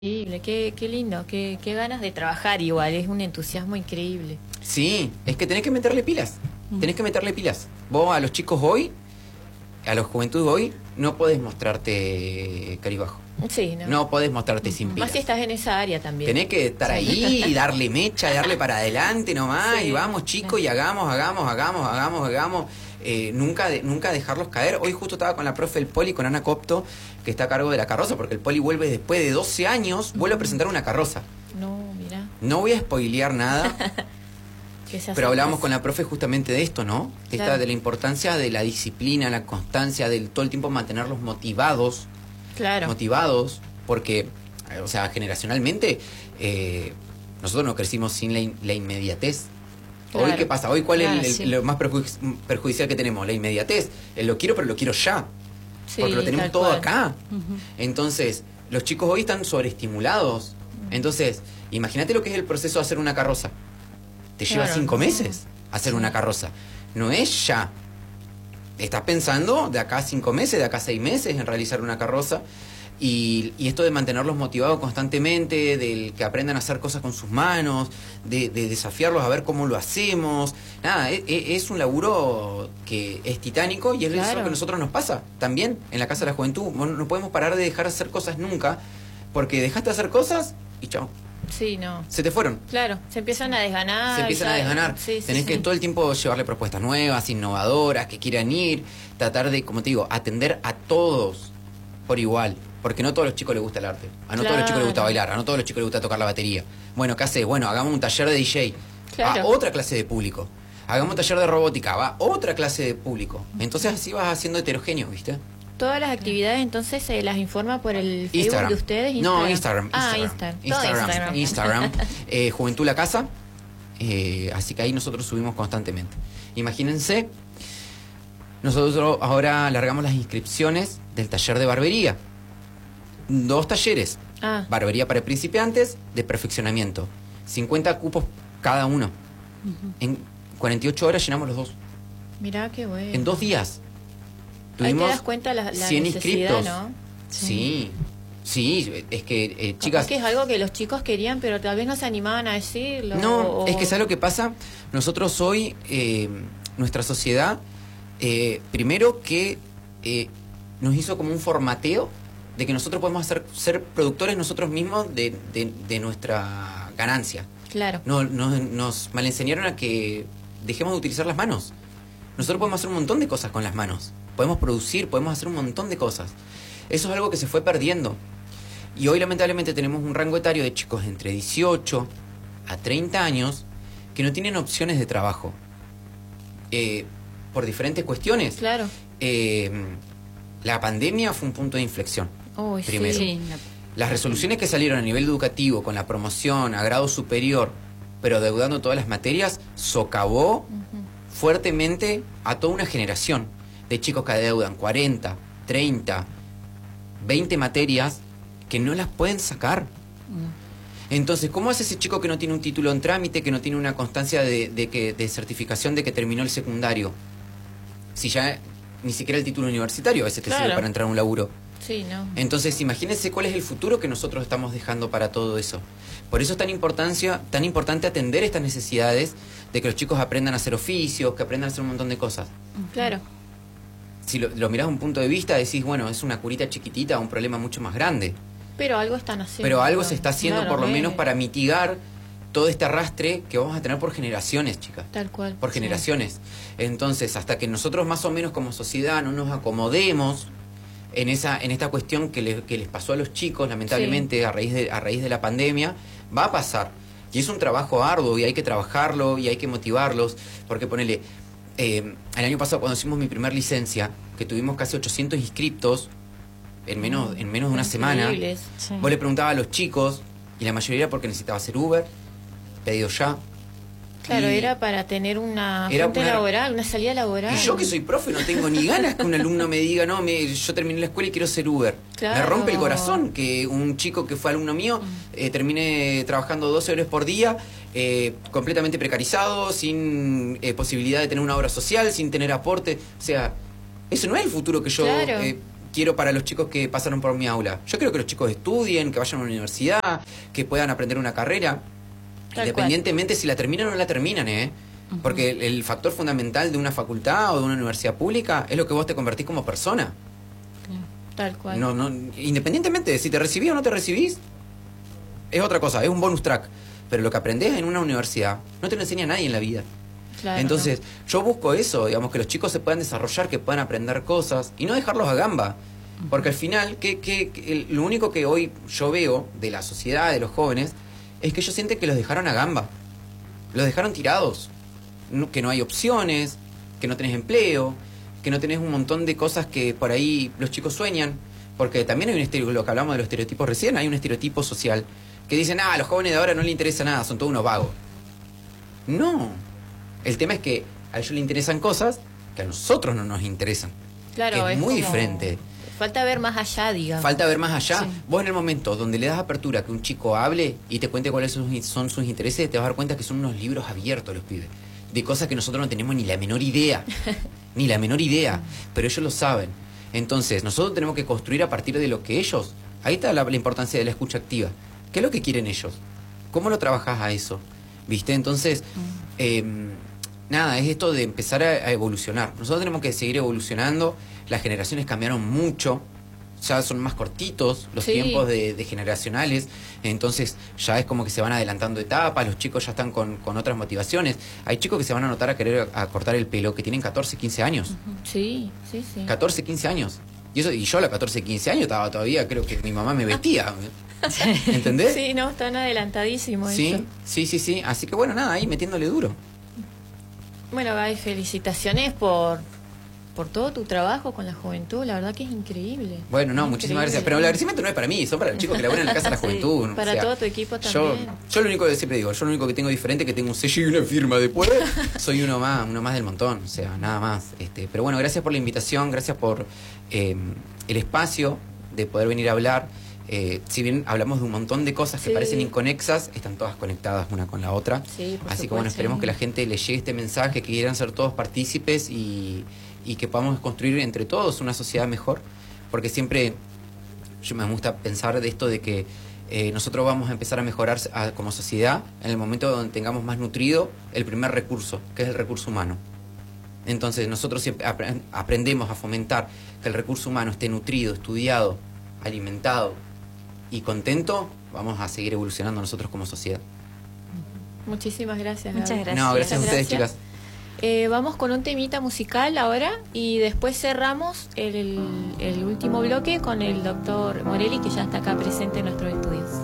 Increíble, qué lindo, qué ganas de trabajar igual, es un entusiasmo increíble. Sí, es que tenés que meterle pilas. Tenés que meterle pilas. Vos a los chicos hoy, a los juventud hoy, no podés mostrarte caribajo. Sí, ¿no? No podés mostrarte sin pilas. Más si estás en esa área también. Tenés que estar ahí y darle mecha, darle para adelante nomás, Sí, y vamos chicos, y hagamos. Nunca dejarlos caer. Hoy justo estaba con la profe del Poli, con Ana Copto, que está a cargo de la carroza, porque el Poli vuelve después de 12 años, vuelve a presentar una carroza. No, mira. No voy a spoilear nada, pero hablábamos con la profe justamente de esto, ¿no? Claro. De la importancia de la disciplina, la constancia, del todo el tiempo mantenerlos motivados. Claro. Motivados, porque, o sea, generacionalmente, nosotros no crecimos sin la inmediatez. Claro. Hoy, ¿qué pasa? Hoy, ¿cuál Claro, es sí. lo más perjudicial que tenemos? La inmediatez. Lo quiero, pero lo quiero ya. Sí, Porque lo tenemos tal todo cual. acá. Entonces, los chicos hoy están sobreestimulados. Entonces, imagínate lo que es el proceso de hacer una carroza. Te lleva Claro, 5 no. meses hacer una carroza. No es ya. Estás pensando de acá a 5 meses, de acá a 6 meses en realizar una carroza. Y esto de mantenerlos motivados constantemente, del que aprendan a hacer cosas con sus manos, de desafiarlos a ver cómo lo hacemos. Nada, es un laburo que es titánico y es Claro. eso que a nosotros nos pasa también en la Casa de la Juventud. No podemos parar de dejar de hacer cosas nunca, porque dejaste de hacer cosas y chao, Sí, no. se te fueron. Claro, se empiezan a desganar. Se empiezan a desganar. Sí, Tenés que todo el tiempo llevarle propuestas nuevas, innovadoras, que quieran ir, tratar de, como te digo, atender a todos por igual. Porque no a todos los chicos les gusta el arte. A no todos los chicos les gusta Claro. bailar. A no todos los chicos les gusta tocar la batería. Bueno, ¿qué haces? Bueno, hagamos un taller de DJ. Claro. A otra clase de público. Hagamos un taller de robótica. Va otra clase de público. Entonces así vas haciendo heterogéneo, ¿viste? Todas las actividades entonces se las informa por el Facebook Instagram. de ustedes. No, Instagram. Ah, Instagram. Instagram. Juventud La Casa. Así que ahí nosotros subimos constantemente. Imagínense, nosotros ahora largamos las inscripciones del taller de barbería. 2 talleres. Ah. Barbería para principiantes, de perfeccionamiento. 50 cupos cada uno. En 48 horas llenamos los 2. Mirá qué bueno. En 2 días. Ahí te das cuenta la 100 necesidad, inscriptos. ¿no? Sí. Sí, es que, chicas... Es que es algo que los chicos querían, pero tal vez no se animaban a decirlo. No, es que ¿sabes lo que pasa? Nosotros hoy, nuestra sociedad, primero que nos hizo como un formateo de que nosotros podemos ser productores nosotros mismos de nuestra ganancia. Claro. Nos malenseñaron a que dejemos de utilizar las manos. Nosotros podemos hacer un montón de cosas con las manos. Podemos producir, podemos hacer un montón de cosas. Eso es algo que se fue perdiendo. Y hoy lamentablemente tenemos un rango etario de chicos entre 18 a 30 años que no tienen opciones de trabajo. Por diferentes cuestiones. Claro. La pandemia fue un punto de inflexión. Uy, Primero. sí. Las resoluciones que salieron a nivel educativo con la promoción a grado superior, pero adeudando todas las materias, socavó fuertemente a toda una generación de chicos que adeudan 40, 30, 20 materias que no las pueden sacar. Entonces, ¿cómo hace ese chico que no tiene un título en trámite, que no tiene una constancia de certificación de que terminó el secundario? Si ya ni siquiera el título universitario a veces te Claro. sirve para entrar a un laburo. Sí, no. Entonces, imagínense cuál es el futuro que nosotros estamos dejando para todo eso. Por eso es tan importante atender estas necesidades de que los chicos aprendan a hacer oficios, que aprendan a hacer un montón de cosas. Claro. Si lo mirás de un punto de vista, decís, bueno, es una curita chiquitita, un problema mucho más grande. Pero algo están haciendo. Pero algo se está haciendo, Claro, por lo menos para mitigar todo este arrastre que vamos a tener por generaciones, chicas. Tal cual. Por Sí. generaciones. Entonces, hasta que nosotros más o menos como sociedad no nos acomodemos en esta cuestión que les pasó a los chicos, lamentablemente, a raíz de la pandemia, va a pasar. Y es un trabajo arduo y hay que trabajarlo y hay que motivarlos. Porque ponele, el año pasado cuando hicimos mi primer licencia, que tuvimos casi 800 inscriptos en menos de una semana, Increíbles. Sí. vos le preguntabas a los chicos, y la mayoría era porque necesitaba hacer Uber, pedido ya. Claro, Y- era para tener una Era fuente una- laboral, una salida laboral. Y yo que soy profe no tengo ni ganas que un alumno me diga, no, yo terminé la escuela y quiero ser Uber. Claro. Me rompe el corazón que un chico que fue alumno mío termine trabajando 12 horas por día, completamente precarizado, sin posibilidad de tener una obra social, sin tener aporte. O sea, eso no es el futuro que yo Claro. quiero para los chicos que pasaron por mi aula? Yo quiero que los chicos estudien, que vayan a una universidad, que puedan aprender una carrera, independientemente si la terminan o no la terminan, porque el factor fundamental de una facultad o de una universidad pública es lo que vos te convertís como persona. Tal cual. No, independientemente de si te recibís o no te recibís, es otra cosa, es un bonus track. Pero lo que aprendés en una universidad no te lo enseña nadie en la vida. Claro, Entonces, yo busco eso, digamos, que los chicos se puedan desarrollar, que puedan aprender cosas y no dejarlos a gamba. Porque al final, lo único que hoy yo veo de la sociedad, de los jóvenes, es que ellos sienten que los dejaron a gamba. Los dejaron tirados. Que no hay opciones, que no tenés empleo, que no tenés un montón de cosas que por ahí los chicos sueñan. Porque también hay un estereotipo, lo que hablamos de los estereotipos recién, hay un estereotipo social que dicen, a los jóvenes de ahora no les interesa nada, son todos unos vagos. No. El tema es que a ellos les interesan cosas que a nosotros no nos interesan. Claro, es muy diferente. Falta ver más allá, digamos. Falta ver más allá. Sí. Vos en el momento donde le das apertura que un chico hable y te cuente cuáles son sus intereses, te vas a dar cuenta que son unos libros abiertos los pibes. De cosas que nosotros no tenemos ni la menor idea. Ni la menor idea. Pero ellos lo saben. Entonces, nosotros tenemos que construir a partir de lo que ellos... Ahí está la importancia de la escucha activa. ¿Qué es lo que quieren ellos? ¿Cómo lo trabajás a eso? ¿Viste? Entonces... nada, es esto de empezar a evolucionar. Nosotros tenemos que seguir evolucionando. Las generaciones cambiaron mucho. Ya son más cortitos los tiempos de generacionales. Entonces ya es como que se van adelantando etapas. Los chicos ya están con otras motivaciones. Hay chicos que se van a anotar a querer a cortar el pelo que tienen 14, 15 años. Sí. 14, 15 años. Y yo a los 14, 15 años estaba todavía, creo que mi mamá me vestía. ¿Entendés? Sí, no, están adelantadísimos. Sí. Así que bueno, nada, ahí metiéndole duro. Bueno, Gaby, felicitaciones por todo tu trabajo con la juventud. La verdad que es increíble. Bueno, no, muchísimas gracias. Pero el agradecimiento no es para mí, son para los chicos que laburan en la Casa de la Juventud. Para todo tu equipo también. Yo lo único que siempre digo, yo lo único que tengo diferente es que tengo un sello y una firma después. Soy uno más del montón, o sea, nada más. Pero bueno, gracias por la invitación, gracias por el espacio de poder venir a hablar. Si bien hablamos de un montón de cosas que parecen inconexas, están todas conectadas una con la otra. Así que bueno, esperemos que la gente le llegue este mensaje, que quieran ser todos partícipes y que podamos construir entre todos una sociedad mejor. Porque siempre yo me gusta pensar de esto de que nosotros vamos a empezar a mejorar como sociedad en el momento donde tengamos más nutrido el primer recurso, que es el recurso humano. Entonces nosotros siempre aprendemos a fomentar que el recurso humano esté nutrido, estudiado, alimentado y contento, vamos a seguir evolucionando nosotros como sociedad. Muchísimas gracias. Muchas gracias. No, gracias a ustedes, chicas. Vamos con un temita musical ahora y después cerramos el último bloque con el doctor Morelli, que ya está acá presente en nuestros estudios.